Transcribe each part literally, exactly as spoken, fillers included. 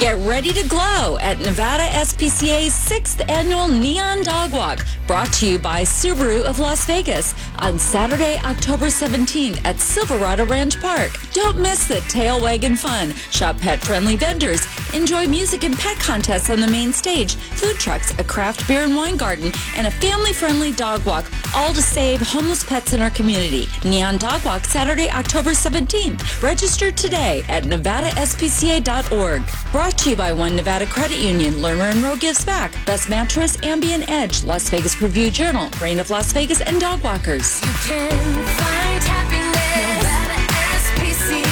Get ready to glow at Nevada S P C A's sixth Annual Neon Dog Walk, brought to you by Subaru of Las Vegas on Saturday, October seventeenth at Silverado Ranch Park. Don't miss the tail wagging fun. Shop pet-friendly vendors. Enjoy music and pet contests on the main stage, food trucks, a craft beer and wine garden, and a family-friendly dog walk, all to save homeless pets in our community. Neon Dog Walk, Saturday, October seventeenth. Register today at nevada s p c a dot org. Brought to you by One Nevada Credit Union, Lerner and Rowe Gives Back, Best Mattress, Ambient Edge, Las Vegas Review Journal, Reign of Las Vegas, and Dog Walkers. You can find happiness, Nevada S P C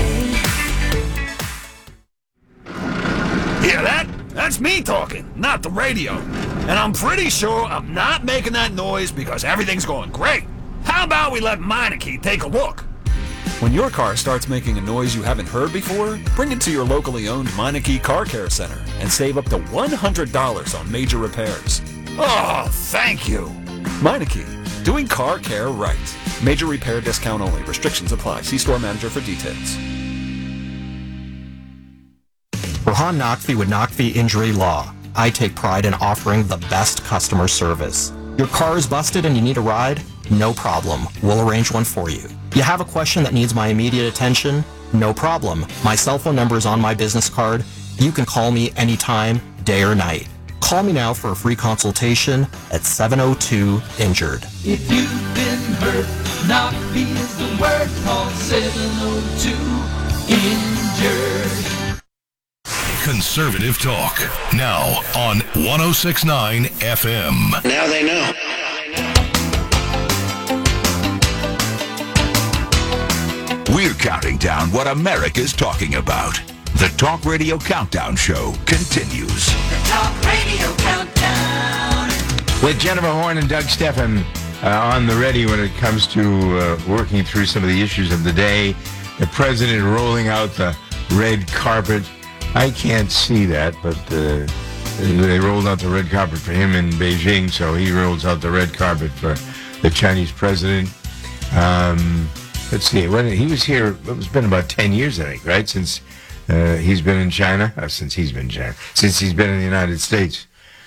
A. Hear that? That's me talking, not the radio. And I'm pretty sure I'm not making that noise because everything's going great. How about we let Meineke take a look? When your car starts making a noise you haven't heard before, bring it to your locally owned Meineke Car Care Center and save up to one hundred dollars on major repairs. Oh, thank you. Meineke, doing car care right. Major repair discount only. Restrictions apply. See store manager for details. Rohan Naqvi with Naqvi Injury Law. I take pride in offering the best customer service. Your car is busted and you need a ride? No problem. We'll arrange one for you. You have a question that needs my immediate attention? No problem. My cell phone number is on my business card. You can call me anytime, day or night. Call me now for a free consultation at seven oh two injured. If you've been hurt, Naqvi is the word. Call seven oh two injured. Conservative talk, now on one oh six point nine F M. Now they know. We're counting down what America's talking about. The Talk Radio Countdown Show continues. The Talk Radio Countdown. With Jennifer Horn and Doug Stephan uh, on the ready when it comes to uh, working through some of the issues of the day. The president rolling out the red carpet. I can't see that, but uh, they rolled out the red carpet for him in Beijing, so he rolls out the red carpet for the Chinese president. Um... Let's see. When he was here, it's been about ten years, I think, right? Since uh, he's been in China. Uh, since he's been in China. Since he's been in the United States.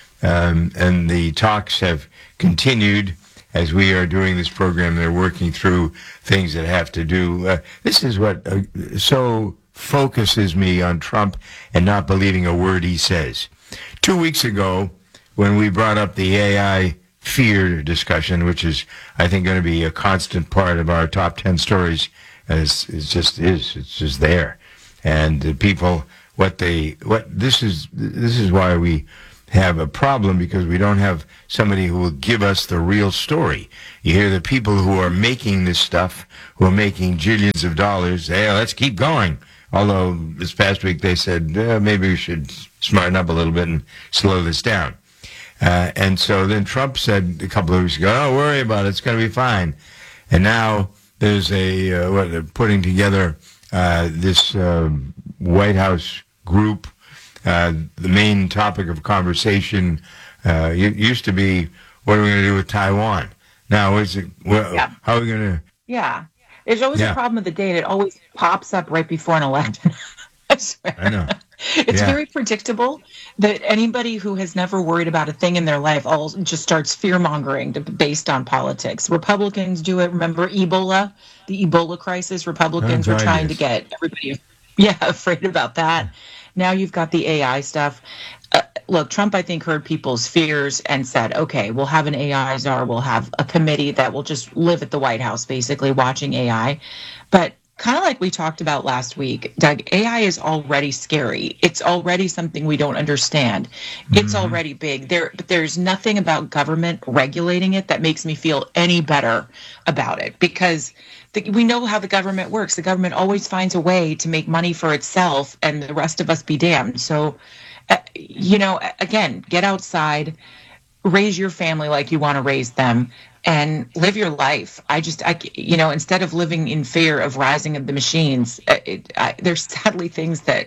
Um, and the talks have continued as we are doing this program. They're working through things that have to do. Uh, this is what uh, so focuses me on Trump and not believing a word he says. Two weeks ago, when we brought up the A I fear discussion, which is, I think, going to be a constant part of our top ten stories, as it just is. It's just there, and the people, what they, what this is, this is why we have a problem, because we don't have somebody who will give us the real story. You hear the people who are making this stuff, who are making jillions of dollars, hey, let's keep going. Although this past week they said eh, maybe we should smarten up a little bit and slow this down. Uh, and so then Trump said a couple of weeks ago, don't worry about it, it's going to be fine. And now there's a, uh, what, they're putting together uh, this uh, White House group. Uh, the main topic of conversation uh, used to be, what are we going to do with Taiwan? Now, is it, well, yeah. how are we going to? Yeah. There's always yeah. a problem of the day, and it always pops up right before an election. I swear. I know. It's yeah. very predictable that anybody who has never worried about a thing in their life all just starts fear-mongering to, based on politics. Republicans do it. Remember Ebola, the Ebola crisis? Republicans oh, were trying yes. to get everybody yeah, afraid about that. Now you've got the A I stuff. Uh, look, Trump, I think, heard people's fears and said, okay, we'll have an A I czar. We'll have a committee that will just live at the White House, basically, watching A I. But kind of like we talked about last week, Doug, A I is already scary. It's already something we don't understand. It's mm-hmm. already big. There, but there's nothing about government regulating it that makes me feel any better about it, because the, we know how the government works. The government always finds a way to make money for itself, and the rest of us be damned. So, uh, you know, again, get outside, raise your family like you want to raise them, and live your life. I just, I, you know, instead of living in fear of rising of the machines, it, I, there's sadly things that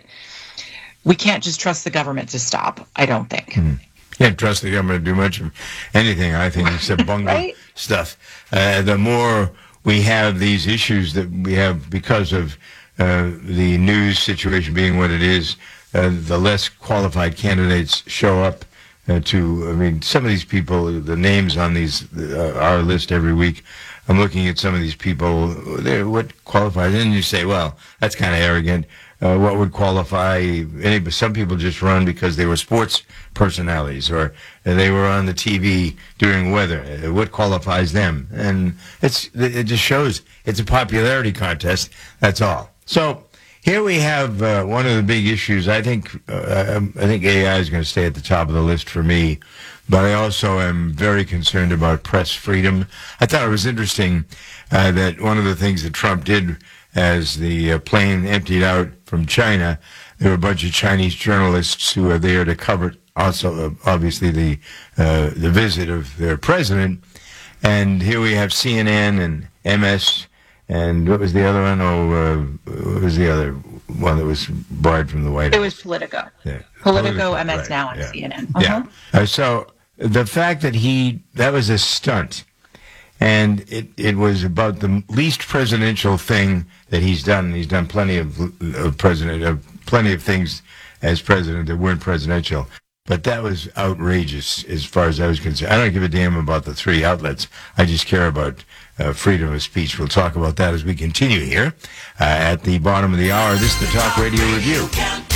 we can't just trust the government to stop, I don't think. Mm. Can't trust the government to do much of anything, I think, except bungle right? stuff. Uh, the more we have these issues that we have because of uh, the news situation being what it is, uh, the less qualified candidates show up uh, to, I mean, some of these people, the names on these uh, our list every week, I'm looking at some of these people, they're what qualifies, and you say, well, that's kind of arrogant. Uh, what would qualify? Any, some people just run because they were sports personalities or they were on the T V during weather. What qualifies them? And it's it just shows it's a popularity contest. That's all. So here we have uh, one of the big issues. I think uh, I think A I is going to stay at the top of the list for me, but I also am very concerned about press freedom. I thought it was interesting uh, that one of the things that Trump did as the uh, plane emptied out from China, there were a bunch of Chinese journalists who were there to cover also, uh, obviously, the uh, the visit of their president. And here we have C N N and M S, and what was the other one? Oh, uh, what was the other one that was barred from the White House? It was Politico. Yeah. Politico, M S right, Now, and yeah. C N N. Uh-huh. Yeah. Uh, so the fact that he, that was a stunt. And it, it was about the least presidential thing that he's done. He's done plenty of, of president, of plenty of things as president that weren't presidential. But that was outrageous as far as I was concerned. I don't give a damn about the three outlets. I just care about uh, freedom of speech. We'll talk about that as we continue here uh, at the bottom of the hour. This is the Talk Radio Review.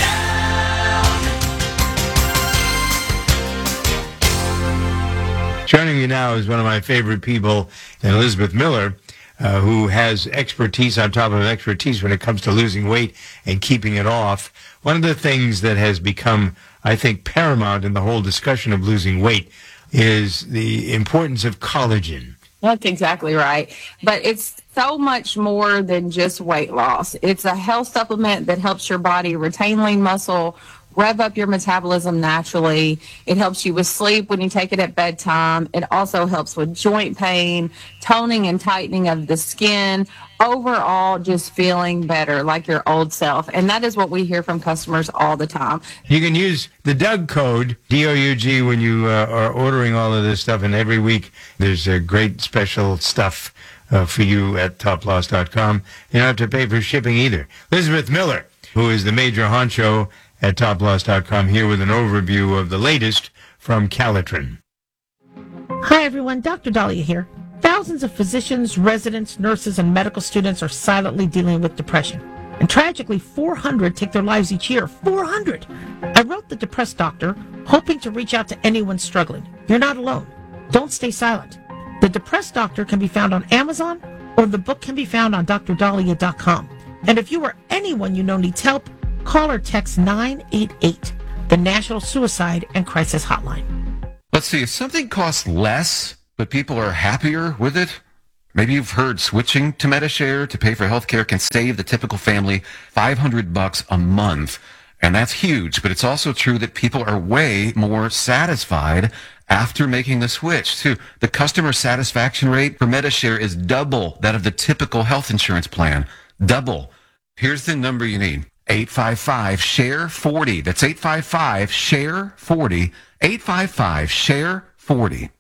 Joining me now is one of my favorite people, Elizabeth Miller, uh, who has expertise on top of expertise when it comes to losing weight and keeping it off. One of the things that has become, I think, paramount in the whole discussion of losing weight is the importance of collagen. That's exactly right. But it's so much more than just weight loss. It's a health supplement that helps your body retain lean muscle, rev up your metabolism naturally. It helps you with sleep when you take it at bedtime. It also helps with joint pain, toning and tightening of the skin, overall just feeling better like your old self. And that is what we hear from customers all the time. You can use the Doug code, D O U G, when you uh, are ordering all of this stuff. And every week there's a great special stuff uh, for you at top loss dot com. You don't have to pay for shipping either. Elizabeth Miller, who is the major honcho at top loss dot com, here with an overview of the latest from Calitrin. Hi, everyone. Doctor Dahlia here. Thousands of physicians, residents, nurses, and medical students are silently dealing with depression. And tragically, four hundred take their lives each year. four hundred! I wrote The Depressed Doctor, hoping to reach out to anyone struggling. You're not alone. Don't stay silent. The Depressed Doctor can be found on Amazon, or the book can be found on dr dahlia dot com. And if you or anyone you know needs help, call or text nine eight eight, the National Suicide and Crisis Hotline. Let's see, if something costs less, but people are happier with it, maybe you've heard switching to Medi-Share to pay for healthcare can save the typical family five hundred bucks a month. And that's huge, but it's also true that people are way more satisfied after making the switch, too. The customer satisfaction rate for Medi-Share is double that of the typical health insurance plan. Double. Here's the number you need. eight five five, share forty. That's eight five five, share forty. eight five five, share forty.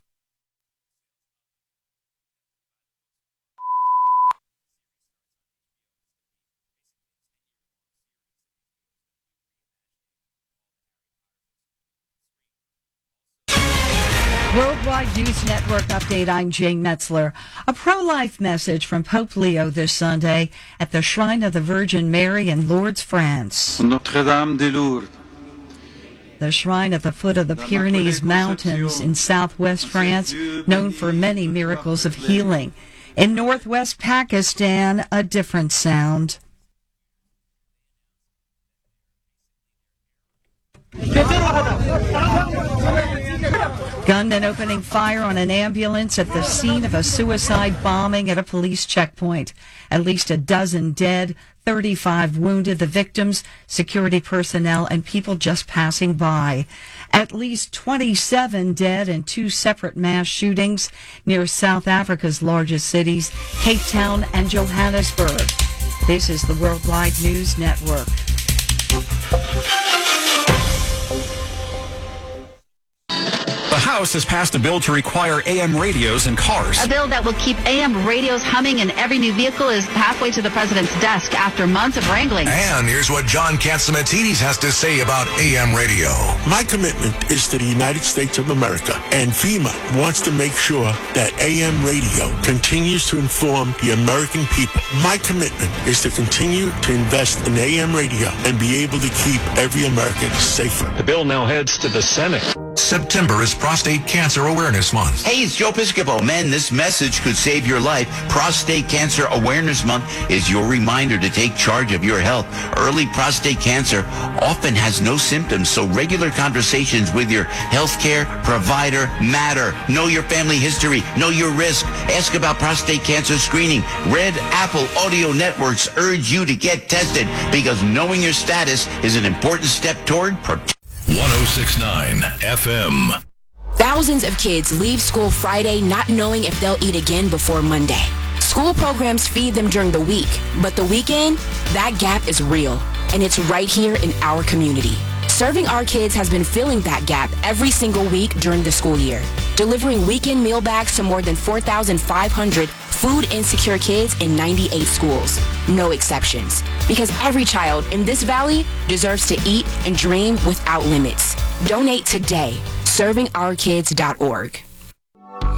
Worldwide News Network update. I'm Jane Metzler. A pro-life message from Pope Leo this Sunday at the Shrine of the Virgin Mary in Lourdes, France. Notre-Dame de Lourdes. The shrine at the foot of the Pyrenees Mountains in southwest France, known for many miracles of healing. In northwest Pakistan, a different sound. Gunmen opening fire on an ambulance at the scene of a suicide bombing at a police checkpoint. At least a dozen dead, thirty-five wounded. The victims, security personnel, and people just passing by. At least twenty-seven dead in two separate mass shootings near South Africa's largest cities, Cape Town and Johannesburg. This is the Worldwide News Network. The House has passed a bill to require A M radios in cars. A bill that will keep A M radios humming in every new vehicle is halfway to the president's desk after months of wrangling. And here's what John Catsimatidis has to say about A M radio. My commitment is to the United States of America, and FEMA wants to make sure that A M radio continues to inform the American people. My commitment is to continue to invest in A M radio and be able to keep every American safer. The bill now heads to the Senate. September is Prostate Cancer Awareness Month. Hey, it's Joe Piscopo. Men, this message could save your life. Prostate Cancer Awareness Month is your reminder to take charge of your health. Early prostate cancer often has no symptoms, so regular conversations with your healthcare provider matter. Know your family history. Know your risk. Ask about prostate cancer screening. Red Apple Audio Networks urge you to get tested because knowing your status is an important step toward protection. one oh six point nine F M. Thousands of kids leave school Friday not knowing if they'll eat again before Monday. School programs feed them during the week, but the weekend, that gap is real, and it's right here in our community. Serving Our Kids has been filling that gap every single week during the school year, delivering weekend meal bags to more than four thousand five hundred food-insecure kids in ninety-eight schools. No exceptions. Because every child in this valley deserves to eat and dream without limits. Donate today. serving our kids dot org.